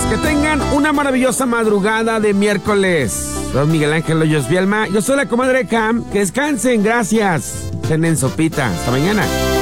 Que tengan una maravillosa madrugada de miércoles. Don Miguel Ángel Hoyos Vielma. Yo soy la comadre Cam. Que descansen, gracias. Cenen sopita. Hasta mañana.